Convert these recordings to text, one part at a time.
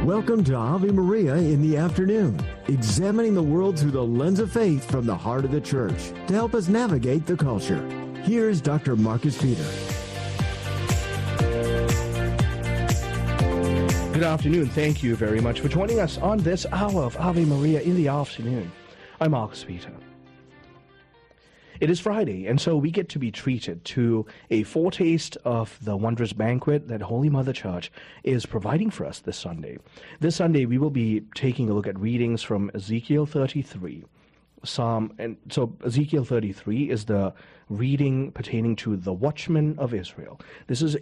Welcome to Ave Maria in the afternoon, examining the world through the lens of faith from the heart of the church to help us navigate the culture. Here's Dr. Marcus Peter. Good afternoon. Thank you very much for joining us on this hour of Ave Maria in the afternoon. I'm Marcus Peter. It is Friday, and so we get to be treated to a foretaste of the wondrous banquet that Holy Mother Church is providing for us this Sunday. This Sunday, we will be taking a look at readings from Ezekiel 33. Ezekiel 33 is the reading pertaining to the watchmen of Israel. This is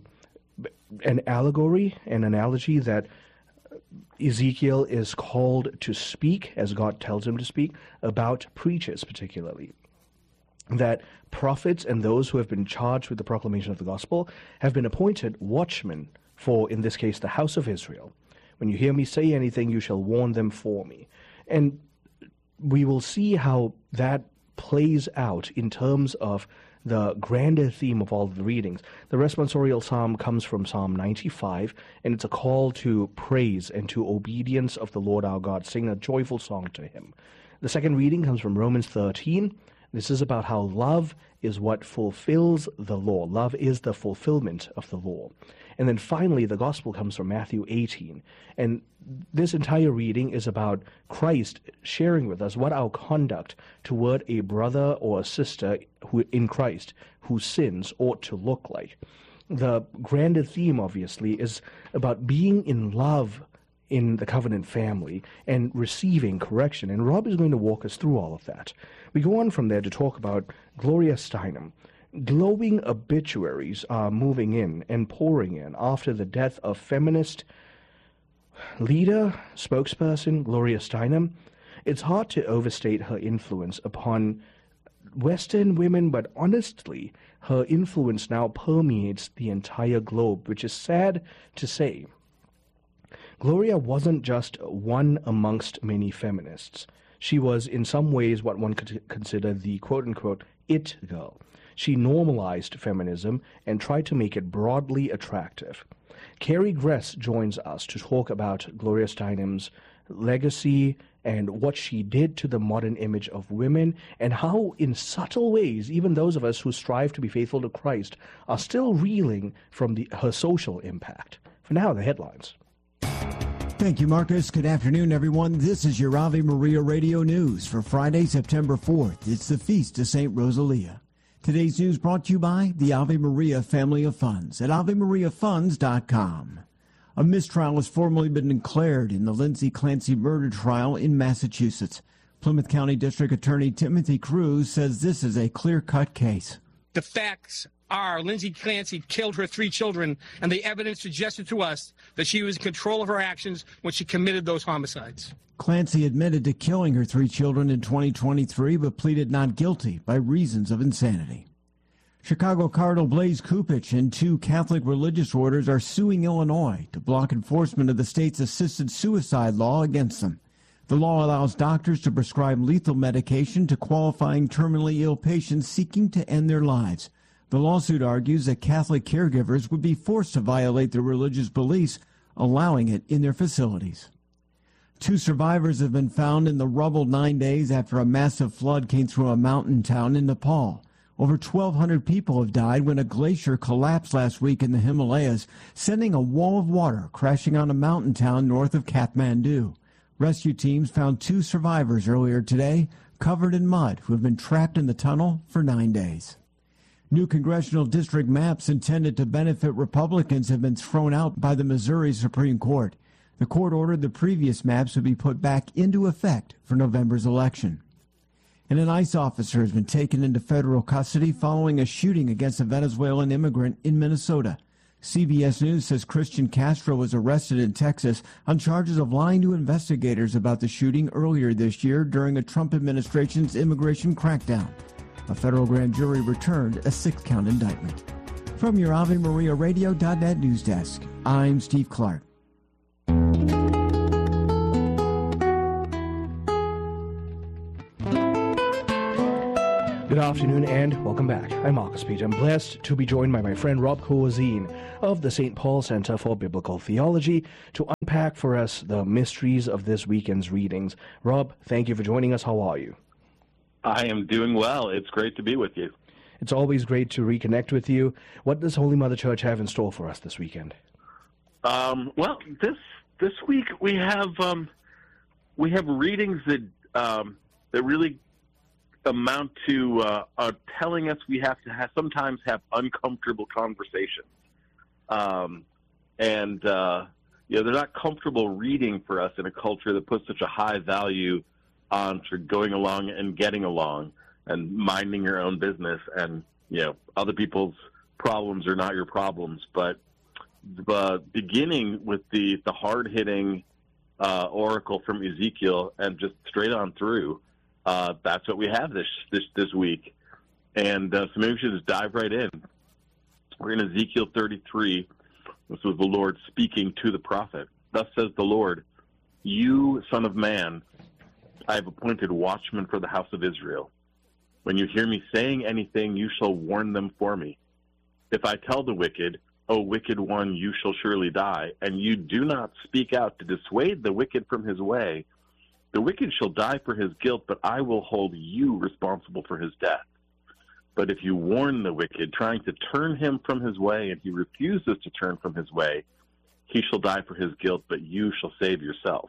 an allegory, an analogy that Ezekiel is called to speak, as God tells him to speak, about preachers particularly. That prophets and those who have been charged with the proclamation of the gospel have been appointed watchmen for, in this case, the house of Israel. When you hear me say anything, you shall warn them for me. And we will see how that plays out in terms of the grander theme of all of the readings. The responsorial psalm comes from Psalm 95, and it's a call to praise and to obedience of the Lord our God. Sing a joyful song to him. The second reading comes from Romans 13. This is about how love is what fulfills the law. Love is the fulfillment of the law. And then finally, the gospel comes from Matthew 18. And this entire reading is about Christ sharing with us what our conduct toward a brother or a sister in Christ who sins ought to look like. The grander theme, obviously, is about being in love in the covenant family and receiving correction. And Rob is going to walk us through all of that. We go on from there to talk about Gloria Steinem. Glowing obituaries are moving in and pouring in after the death of feminist leader, spokesperson Gloria Steinem. It's hard to overstate her influence upon Western women, but honestly, her influence now permeates the entire globe, which is sad to say. Gloria wasn't just one amongst many feminists. She was in some ways what one could consider the quote-unquote it girl. She normalized feminism and tried to make it broadly attractive. Carrie Gress joins us to talk about Gloria Steinem's legacy and what she did to the modern image of women, and how in subtle ways even those of us who strive to be faithful to Christ are still reeling from her social impact. For now, the headlines. Thank you, Marcus. Good afternoon, everyone. This is your Ave Maria Radio News for Friday, September 4th. It's the Feast of St. Rosalia. Today's news brought to you by the Ave Maria Family of Funds at AveMariaFunds.com. A mistrial has formally been declared in the Lindsay Clancy murder trial in Massachusetts. Plymouth County District Attorney Timothy Cruz says this is a clear-cut case. The facts are Lindsay Clancy killed her 3 children, and the evidence suggested to us that she was in control of her actions when she committed those homicides. Clancy admitted to killing her 3 children in 2023, but pleaded not guilty by reasons of insanity. Chicago Cardinal Blaise Cupich and 2 Catholic religious orders are suing Illinois to block enforcement of the state's assisted suicide law against them. The law allows doctors to prescribe lethal medication to qualifying terminally ill patients seeking to end their lives. The lawsuit argues that Catholic caregivers would be forced to violate their religious beliefs, allowing it in their facilities. 2 survivors have been found in the rubble 9 days after a massive flood came through a mountain town in Nepal. Over 1,200 people have died when a glacier collapsed last week in the Himalayas, sending a wall of water crashing on a mountain town north of Kathmandu. Rescue teams found 2 survivors earlier today, covered in mud, who have been trapped in the tunnel for 9 days. New congressional district maps intended to benefit Republicans have been thrown out by the Missouri Supreme Court. The court ordered the previous maps would be put back into effect for November's election. And an ICE officer has been taken into federal custody following a shooting against a Venezuelan immigrant in Minnesota. CBS News says Christian Castro was arrested in Texas on charges of lying to investigators about the shooting earlier this year during a Trump administration's immigration crackdown. A federal grand jury returned a 6-count indictment. From your AveMariaRadio.net news desk, I'm Steve Clark. Good afternoon and welcome back. I'm Marcus Peter. I'm blessed to be joined by my friend Rob Kowazine of the St. Paul Center for Biblical Theology to unpack for us the mysteries of this weekend's readings. Rob, thank you for joining us. How are you? I am doing well. It's great to be with you. It's always great to reconnect with you. What does Holy Mother Church have in store for us this weekend? Well, this week we have readings that really amount to telling us we have to sometimes have uncomfortable conversations, and they're not comfortable reading for us in a culture that puts such a high value on going along and getting along and minding your own business, and other people's problems are not your problems. But beginning with the hard-hitting oracle from Ezekiel and just straight on through. That's what we have this week. And so maybe we should just dive right in. We're in Ezekiel 33. This was the Lord speaking to the prophet. Thus says the Lord, you, son of man, I have appointed watchmen for the house of Israel. When you hear me saying anything, you shall warn them for me. If I tell the wicked, O wicked one, you shall surely die, and you do not speak out to dissuade the wicked from his way, the wicked shall die for his guilt, but I will hold you responsible for his death. But if you warn the wicked, trying to turn him from his way, and he refuses to turn from his way, he shall die for his guilt, but you shall save yourself.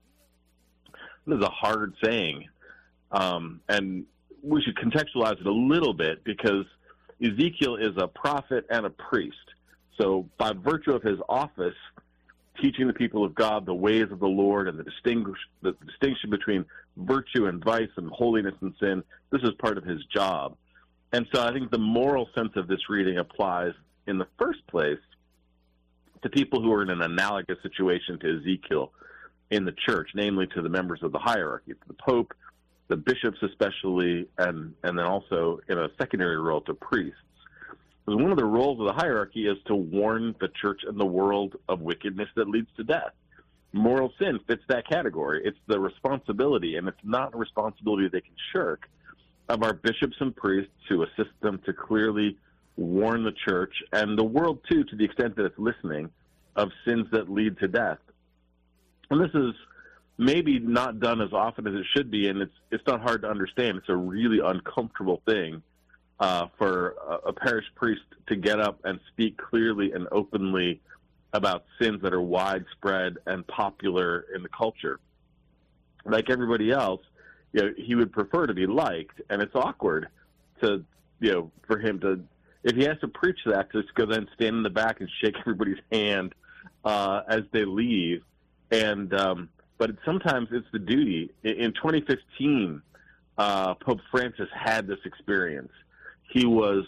This is a hard saying, and we should contextualize it a little bit because Ezekiel is a prophet and a priest. So by virtue of his office, teaching the people of God the ways of the Lord and the distinction between virtue and vice and holiness and sin, this is part of his job. And so I think the moral sense of this reading applies in the first place to people who are in an analogous situation to Ezekiel in the church, namely to the members of the hierarchy, to the Pope, the bishops especially, and then also in a secondary role to priests. Because one of the roles of the hierarchy is to warn the church and the world of wickedness that leads to death. Moral sin fits that category. It's the responsibility, and it's not a responsibility they can shirk, of our bishops and priests to assist them to clearly warn the church and the world, too, to the extent that it's listening, of sins that lead to death. And this is maybe not done as often as it should be, and it's not hard to understand. It's a really uncomfortable thing for a parish priest to get up and speak clearly and openly about sins that are widespread and popular in the culture. Like everybody else, he would prefer to be liked, and it's awkward to, for him to, if he has to preach that, to just go then stand in the back and shake everybody's hand as they leave. And but sometimes it's the duty. In 2015, Pope Francis had this experience. He was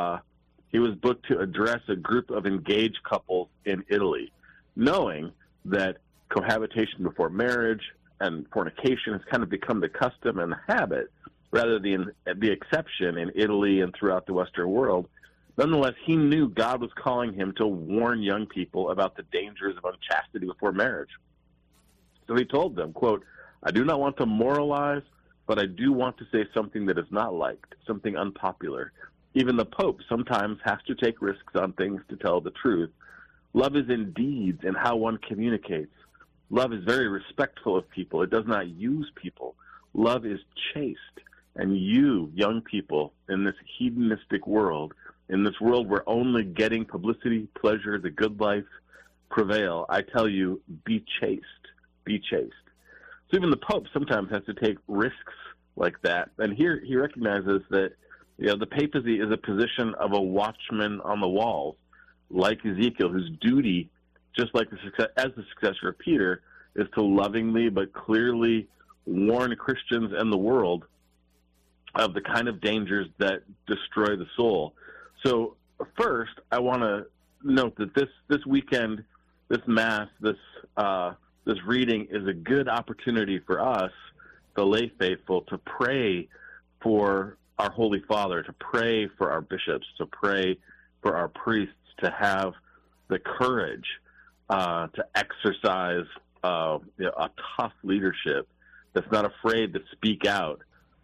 booked to address a group of engaged couples in Italy, knowing that cohabitation before marriage and fornication has kind of become the custom and the habit rather than the exception in Italy and throughout the Western world. Nonetheless, he knew God was calling him to warn young people about the dangers of unchastity before marriage. So he told them, quote, I do not want to moralize, but I do want to say something that is not liked, something unpopular. Even the Pope sometimes has to take risks on things to tell the truth. Love is in deeds and how one communicates. Love is very respectful of people. It does not use people. Love is chaste. And you, young people, in this hedonistic world, in this world where only getting publicity, pleasure, the good life prevail, I tell you, be chaste. Be chaste. So even the Pope sometimes has to take risks like that. And here he recognizes that the papacy is a position of a watchman on the walls, like Ezekiel, whose duty, just like as the successor of Peter, is to lovingly but clearly warn Christians and the world of the kind of dangers that destroy the soul. So first, I want to note that this weekend, this Mass, this reading is a good opportunity for us, the lay faithful, to pray for our Holy Father, to pray for our bishops, to pray for our priests, to have the courage to exercise a tough leadership that's not afraid to speak out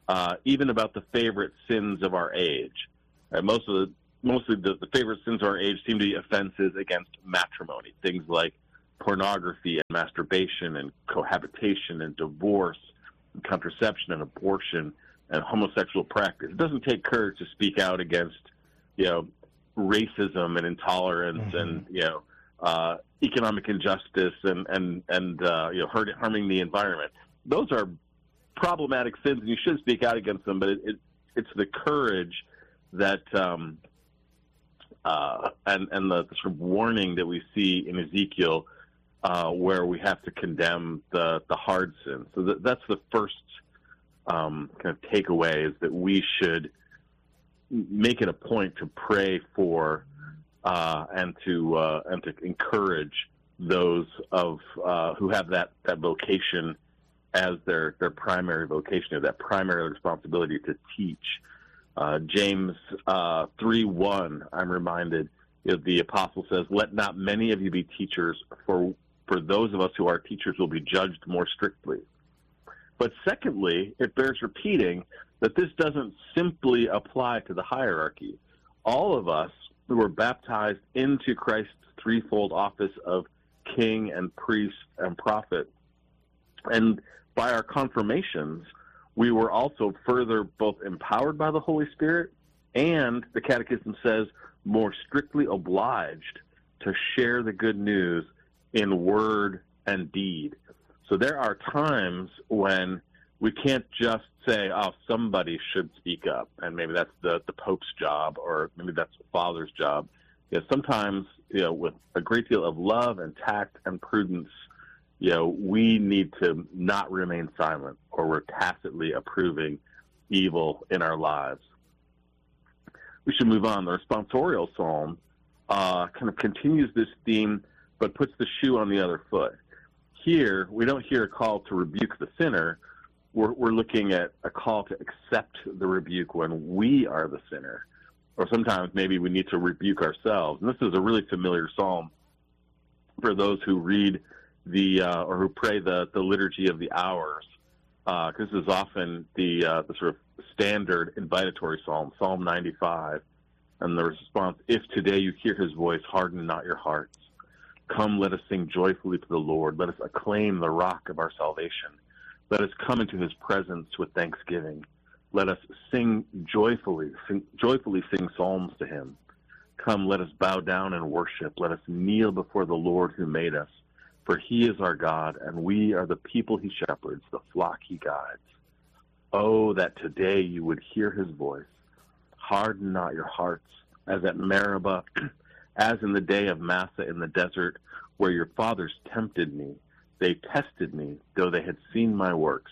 even about the favorite sins of our age. Mostly the favorite sins of our age seem to be offenses against matrimony, things like pornography and masturbation and cohabitation and divorce and contraception and abortion and homosexual practice. It doesn't take courage to speak out against, racism and intolerance and, economic injustice and harming the environment. Those are problematic sins, and you should speak out against them. But it's the courage that and the sort of warning that we see in Ezekiel, where we have to condemn the hard sins. So that's the first kind of takeaway, is that we should make it a point to pray for and to encourage those who have that vocation as their primary vocation, or that primary responsibility to teach. James 3:1, I'm reminded, the apostle says, "Let not many of you be teachers, for those of us who are teachers will be judged more strictly." But secondly, it bears repeating that this doesn't simply apply to the hierarchy. All of us who were baptized into Christ's threefold office of king and priest and prophet, and by our confirmations, we were also further both empowered by the Holy Spirit and, the Catechism says, more strictly obliged to share the good news in word and deed. So there are times when we can't just say, somebody should speak up, and maybe that's the Pope's job, or maybe that's the Father's job. Sometimes, with a great deal of love and tact and prudence, we need to not remain silent, or we're tacitly approving evil in our lives. We should move on. The responsorial psalm kind of continues this theme, but puts the shoe on the other foot. Here, we don't hear a call to rebuke the sinner. We're looking at a call to accept the rebuke when we are the sinner. Or sometimes maybe we need to rebuke ourselves. And this is a really familiar psalm for those who read or who pray the Liturgy of the Hours. This is often the sort of standard invitatory psalm, Psalm 95. And the response, "If today you hear his voice, harden not your hearts. Come, let us sing joyfully to the Lord. Let us acclaim the rock of our salvation. Let us come into his presence with thanksgiving. Let us sing joyfully sing psalms to him. Come, let us bow down and worship. Let us kneel before the Lord who made us. For he is our God, and we are the people he shepherds, the flock he guides. Oh, that today you would hear his voice. Harden not your hearts, as at Meribah, as in the day of Massah in the desert, where your fathers tempted me. They tested me, though they had seen my works."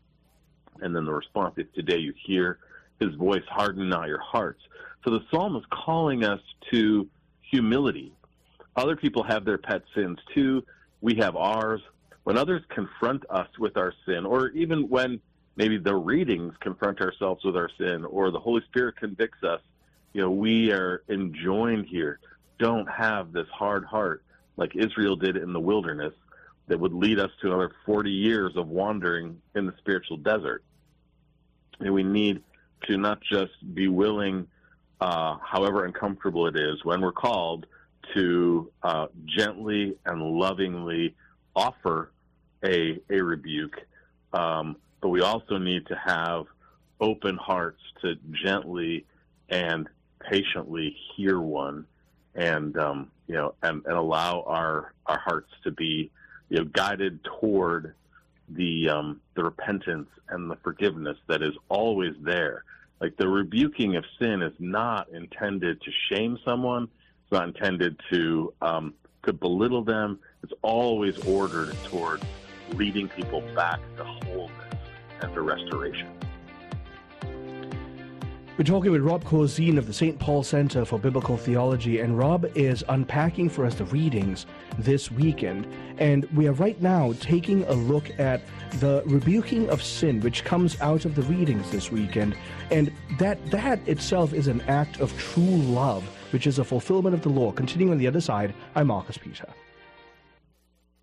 And then the response, "If today you hear his voice, harden not your hearts." So the psalm is calling us to humility. Other people have their pet sins too. We have ours. When others confront us with our sin, or even when maybe the readings confront ourselves with our sin, or the Holy Spirit convicts us, we are enjoined here. Don't have this hard heart like Israel did in the wilderness that would lead us to another 40 years of wandering in the spiritual desert. And we need to not just be willing, however uncomfortable it is, when we're called, to gently and lovingly offer a rebuke, but we also need to have open hearts to gently and patiently hear one, and allow our hearts to be guided toward the repentance and the forgiveness that is always there. Like, the rebuking of sin is not intended to shame someone. It's not intended to belittle them. It's always ordered toward leading people back to wholeness and to restoration. We're talking with Rob Corzine of the St. Paul Center for Biblical Theology, and Rob is unpacking for us the readings this weekend. And we are right now taking a look at the rebuking of sin, which comes out of the readings this weekend. And that itself is an act of true love, which is a fulfillment of the law. Continuing on the other side, I'm Marcus Peter.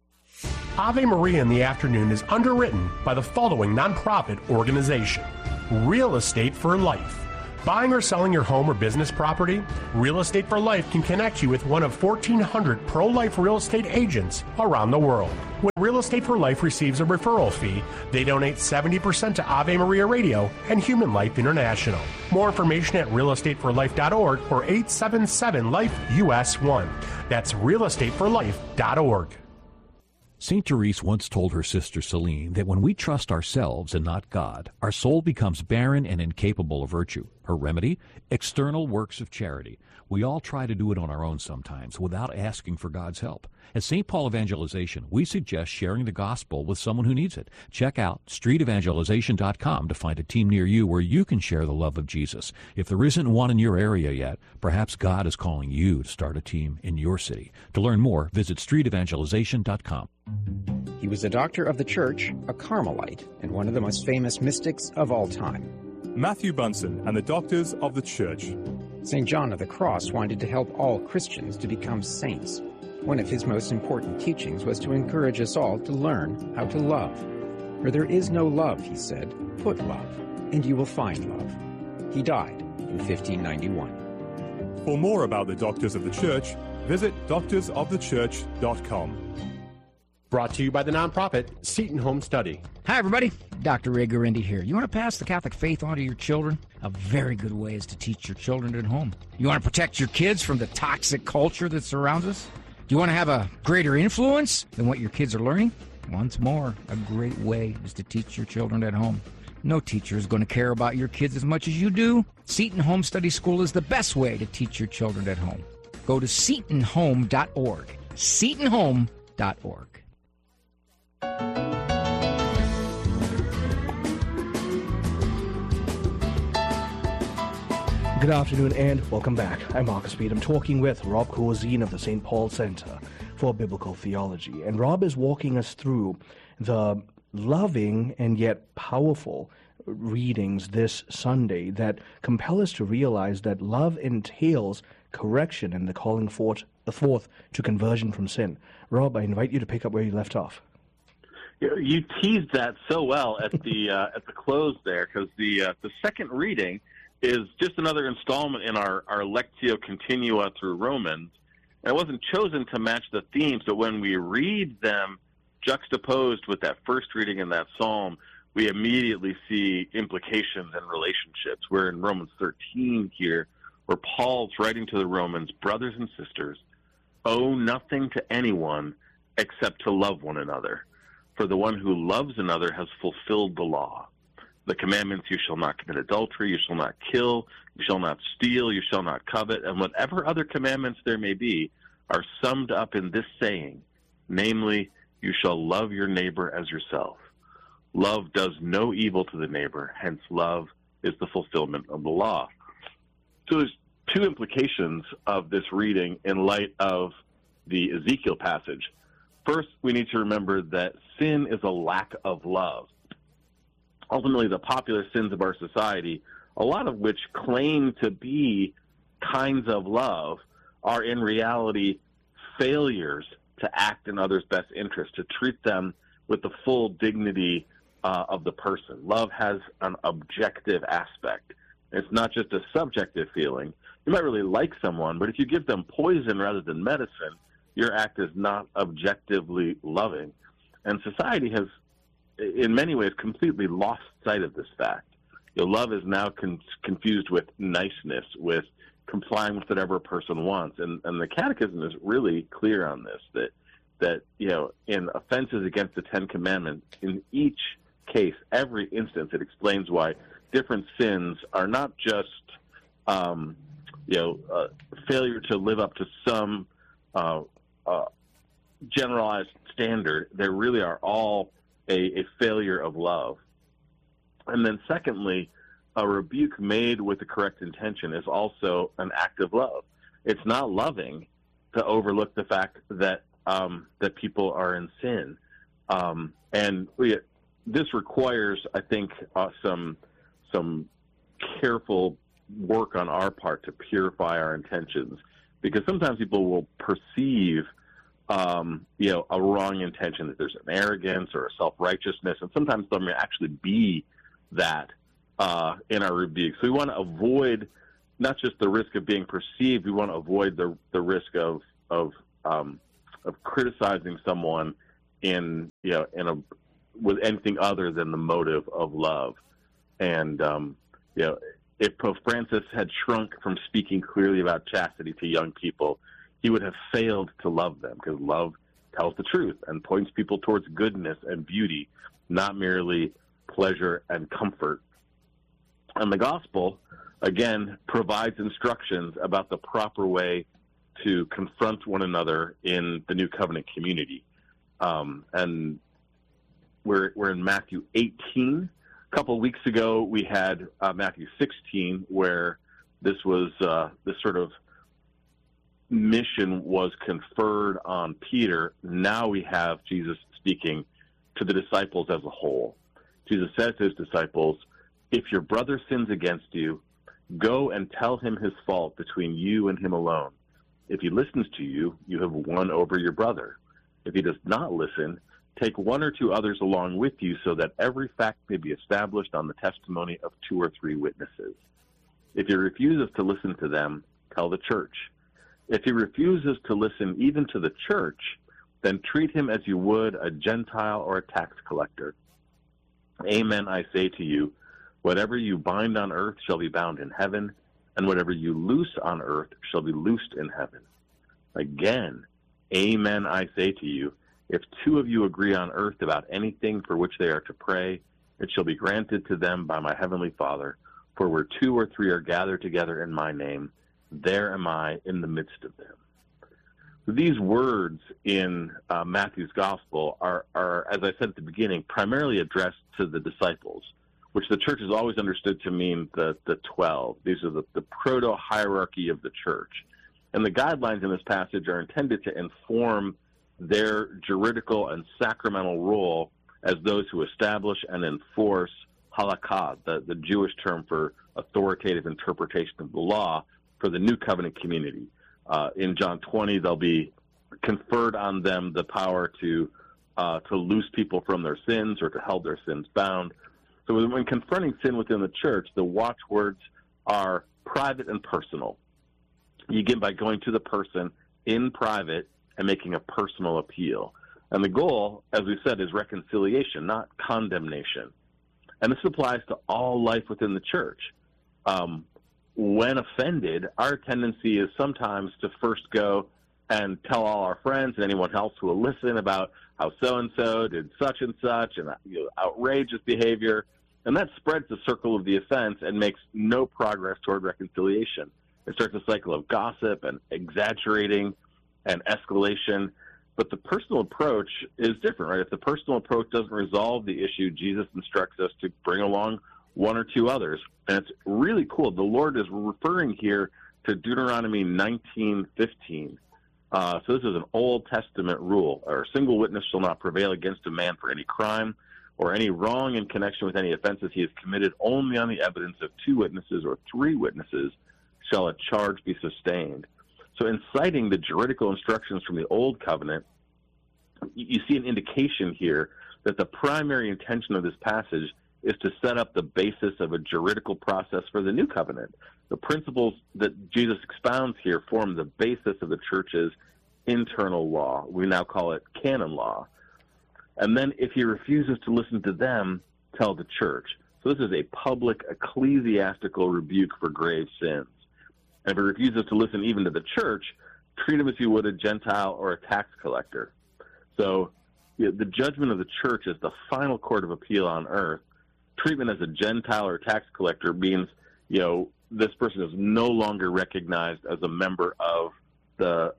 Ave Maria in the Afternoon is underwritten by the following nonprofit organization: Real Estate for Life. Buying or selling your home or business property? Real Estate for Life can connect you with one of 1,400 pro-life real estate agents around the world. When Real Estate for Life receives a referral fee, they donate 70% to Ave Maria Radio and Human Life International. More information at realestateforlife.org or 877-LIFE-US1. That's realestateforlife.org. St. Therese once told her sister Celine that when we trust ourselves and not God, our soul becomes barren and incapable of virtue. Her remedy? External works of charity. We all try to do it on our own sometimes without asking for God's help. At St. Paul Evangelization, we suggest sharing the gospel with someone who needs it. Check out streetevangelization.com to find a team near you where you can share the love of Jesus. If there isn't one in your area yet, perhaps God is calling you to start a team in your city. To learn more, visit streetevangelization.com. He was a doctor of the church, a Carmelite, and one of the most famous mystics of all time. Matthew Bunson and the Doctors of the Church. St. John of the Cross wanted to help all Christians to become saints. One of his most important teachings was to encourage us all to learn how to love. Where there is no love, he said, put love, and you will find love. He died in 1591. For more about the Doctors of the Church, visit doctorsofthechurch.com. Brought to you by the nonprofit Seton Home Study. Hi, everybody. Dr. Ray Guarendi here. You want to pass the Catholic faith on to your children? A very good way is to teach your children at home. You want to protect your kids from the toxic culture that surrounds us? Do you want to have a greater influence than what your kids are learning? Once more, a great way is to teach your children at home. No teacher is going to care about your kids as much as you do. Seton Home Study School is the best way to teach your children at home. Go to setonhome.org. setonhome.org. Good afternoon and welcome back. I'm Marcus Beat. I'm talking with Rob Corzine of the St. Paul Center for Biblical Theology. And Rob is walking us through the loving and yet powerful readings this Sunday that compel us to realize that love entails correction and the calling forth to conversion from sin. Rob, I invite you to pick up where you left off. You teased that so well at the close there, because the second reading is just another installment in our Lectio Continua through Romans. And it wasn't chosen to match the themes, but when we read them juxtaposed with that first reading in that psalm, we immediately see implications and relationships. We're in Romans 13 here, where Paul's writing to the Romans, brothers and sisters, owe nothing to anyone except to love one another. For the one who loves another has fulfilled the law. The commandments, you shall not commit adultery, you shall not kill, you shall not steal, you shall not covet, and whatever other commandments there may be are summed up in this saying, namely, you shall love your neighbor as yourself. Love does no evil to the neighbor, hence love is the fulfillment of the law. So there's two implications of this reading in light of the Ezekiel passage. First, we need to remember that sin is a lack of love. Ultimately, the popular sins of our society, a lot of which claim to be kinds of love, are in reality failures to act in others' best interest, to treat them with the full dignity of the person. Love has an objective aspect. It's not just a subjective feeling. You might really like someone, but if you give them poison rather than medicine, your act is not objectively loving. And society has, in many ways, completely lost sight of this fact. Love is now confused with niceness, with complying with whatever a person wants. And the Catechism is really clear on this, that in offenses against the Ten Commandments, in each case, every instance, it explains why different sins are not just failure to live up to some generalized standard. They really are all a failure of love. And then secondly, a rebuke made with the correct intention is also an act of love. It's not loving to overlook the fact that that people are in sin. This requires, I think, some careful work on our part to purify our intentions, because sometimes people will perceive a wrong intention, that there's an arrogance or a self-righteousness, and sometimes there may actually be that in our rebukes. So we want to avoid not just the risk of being perceived, we want to avoid the risk of criticizing someone with anything other than the motive of love. And if Pope Francis had shrunk from speaking clearly about chastity to young people, he would have failed to love them, because love tells the truth and points people towards goodness and beauty, not merely pleasure and comfort. And the gospel, again, provides instructions about the proper way to confront one another in the New Covenant community. And we're in Matthew 18. A couple of weeks ago, we had Matthew 16, where this sort of mission was conferred on Peter. Now we have Jesus speaking to the disciples as a whole. Jesus says to his disciples, "If your brother sins against you, go and tell him his fault between you and him alone. If he listens to you, you have won over your brother. If he does not listen, take one or two others along with you, so that every fact may be established on the testimony of 2 or 3 witnesses. If he refuses to listen to them, tell the church. If he refuses to listen even to the church, then treat him as you would a Gentile or a tax collector. Amen, I say to you, whatever you bind on earth shall be bound in heaven, and whatever you loose on earth shall be loosed in heaven. Again, amen, I say to you, if 2 of you agree on earth about anything for which they are to pray, it shall be granted to them by my heavenly Father. For where 2 or 3 are gathered together in my name, there am I in the midst of them." These words in Matthew's gospel are, as I said at the beginning, primarily addressed to the disciples, which the church has always understood to mean the 12. These are the proto-hierarchy of the church. And the guidelines in this passage are intended to inform their juridical and sacramental role as those who establish and enforce halakha, the Jewish term for authoritative interpretation of the law for the New Covenant community. In John 20, they'll be conferred on them the power to loose people from their sins or to held their sins bound. So when confronting sin within the church, the watchwords are private and personal. You begin by going to the person in private and making a personal appeal. And the goal, as we said, is reconciliation, not condemnation. And this applies to all life within the church. When offended, our tendency is sometimes to first go and tell all our friends and anyone else who will listen about how so-and-so did such and such and outrageous behavior. And that spreads the circle of the offense and makes no progress toward reconciliation. It starts a cycle of gossip and exaggerating and escalation. But the personal approach is different, right? If the personal approach doesn't resolve the issue, Jesus instructs us to bring along 1 or 2 others. And it's really cool. The Lord is referring here to Deuteronomy 19:15. So this is an Old Testament rule. A single witness shall not prevail against a man for any crime or any wrong in connection with any offenses he has committed. Only on the evidence of 2 witnesses or 3 witnesses shall a charge be sustained. So in citing the juridical instructions from the Old Covenant, you see an indication here that the primary intention of this passage is to set up the basis of a juridical process for the New Covenant. The principles that Jesus expounds here form the basis of the church's internal law. We now call it canon law. And then if he refuses to listen to them, tell the church. So this is a public ecclesiastical rebuke for grave sins. And if he refuses to listen even to the church, treat him as you would a Gentile or a tax collector. So the judgment of the church is the final court of appeal on earth. Treatment as a Gentile or tax collector means, this person is no longer recognized as a member of the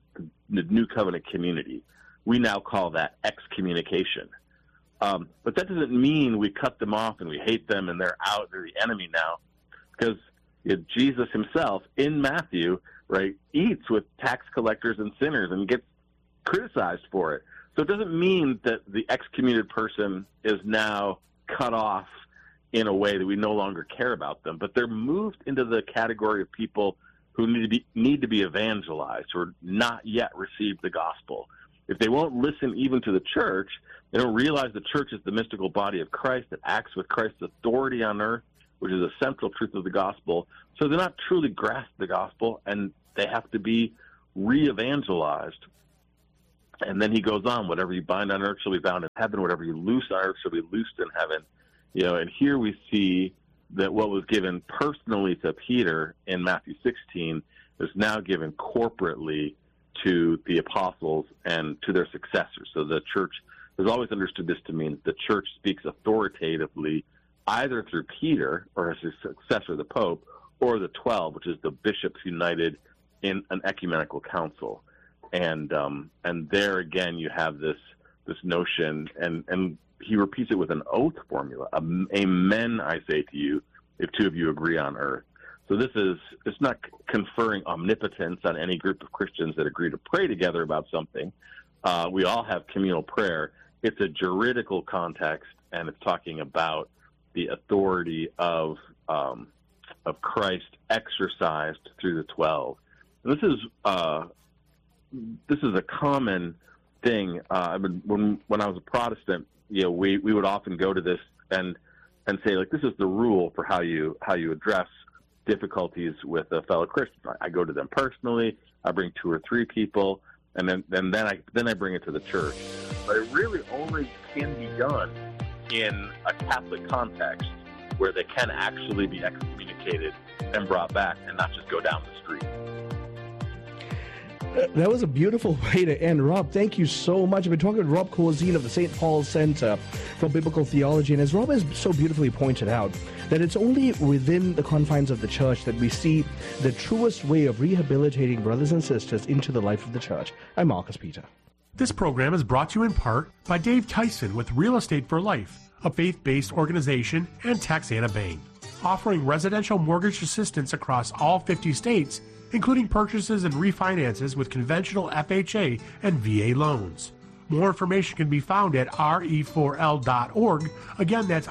New Covenant community. We now call that excommunication. But that doesn't mean we cut them off and we hate them and they're out, they're the enemy now. Because Jesus himself in Matthew, right, eats with tax collectors and sinners and gets criticized for it. So it doesn't mean that the excommunicated person is now cut off in a way that we no longer care about them, but they're moved into the category of people who need to be evangelized or not yet received the gospel. If they won't listen even to the church, they don't realize the church is the mystical body of Christ that acts with Christ's authority on earth which is a central truth of the gospel. So they're not truly grasped the gospel, and they have to be re-evangelized. And then he goes on, whatever you bind on earth shall be bound in heaven, whatever you loose on earth shall be loosed in heaven. And here we see that what was given personally to Peter in Matthew 16 is now given corporately to the apostles and to their successors. So the church has always understood this to mean the church speaks authoritatively either through Peter or his successor, the Pope, or the 12, which is the bishops united in an ecumenical council. And there again you have this notion, and he repeats it with an oath formula. Amen, I say to you, if two of you agree on earth. So it's not conferring omnipotence on any group of Christians that agree to pray together about something. We all have communal prayer. It's a juridical context, and it's talking about the authority of Christ exercised through the 12. And this is a common thing. When I was a Protestant, we would often go to this and say, like, this is the rule for how you address difficulties with a fellow Christian. I go to them personally. I bring 2 or 3 people, and then I bring it to the church. But it really only can be done in a Catholic context where they can actually be excommunicated and brought back, and not just go down the street. That was a beautiful way to end. Rob, thank you so much. I've been talking with Rob Corzine of the St. Paul Center for Biblical Theology, and as Rob has so beautifully pointed out, that it's only within the confines of the church that we see the truest way of rehabilitating brothers and sisters into the life of the church. I'm Marcus Peter. This program is brought to you in part by Dave Tyson with Real Estate for Life, a faith-based organization, and Texana Bank, offering residential mortgage assistance across all 50 states, including purchases and refinances with conventional FHA and VA loans. More information can be found at re4l.org. Again, that's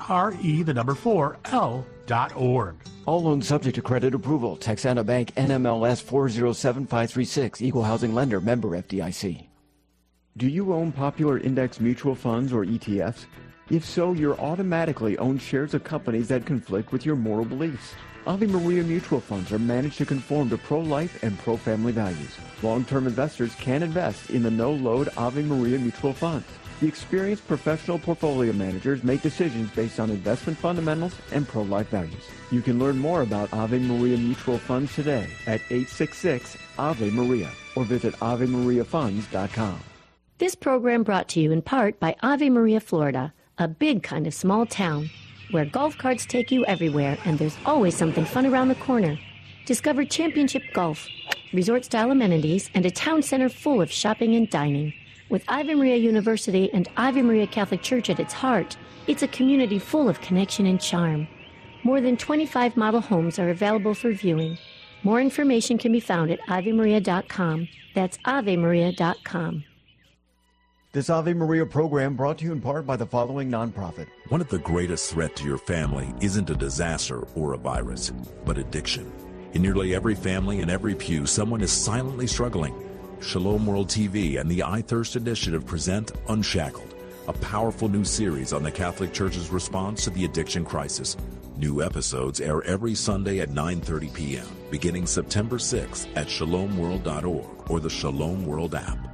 re4l.org. All loans subject to credit approval. Texana Bank, NMLS 407536, Equal Housing Lender, member FDIC. Do you own popular index mutual funds or ETFs? If so, you're automatically owned shares of companies that conflict with your moral beliefs. Ave Maria mutual funds are managed to conform to pro-life and pro-family values. Long-term investors can invest in the no-load Ave Maria mutual funds. The experienced professional portfolio managers make decisions based on investment fundamentals and pro-life values. You can learn more about Ave Maria mutual funds today at 866-AVE-MARIA or visit AveMariaFunds.com. This program brought to you in part by Ave Maria, Florida, a big kind of small town where golf carts take you everywhere and there's always something fun around the corner. Discover championship golf, resort-style amenities, and a town center full of shopping and dining. With Ave Maria University and Ave Maria Catholic Church at its heart, it's a community full of connection and charm. More than 25 model homes are available for viewing. More information can be found at AveMaria.com. That's AveMaria.com. This Ave Maria program brought to you in part by the following nonprofit. One of the greatest threats to your family isn't a disaster or a virus, but addiction. In nearly every family and every pew, someone is silently struggling. Shalom World TV and the I Thirst Initiative present Unshackled, a powerful new series on the Catholic Church's response to the addiction crisis. New episodes air every Sunday at 9:30 p.m., beginning September 6th at shalomworld.org or the Shalom World app.